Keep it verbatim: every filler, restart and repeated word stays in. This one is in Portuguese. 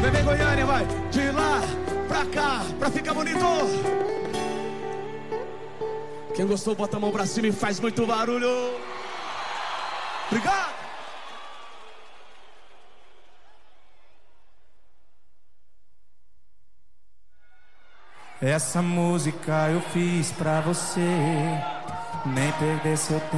Vai ver Goiânia, vai. De lá pra cá, pra ficar bonito. Quem gostou, bota a mão pra cima e faz muito barulho. Obrigado. Essa música eu fiz pra você nem perder seu tempo.